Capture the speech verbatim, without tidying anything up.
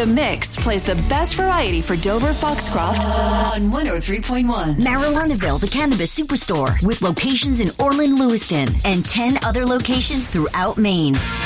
The Mix plays the best variety for Dover Foxcroft on one oh three point one. Marijuanaville, the Cannabis Superstore, with locations in Orland, Lewiston, and ten other locations throughout Maine.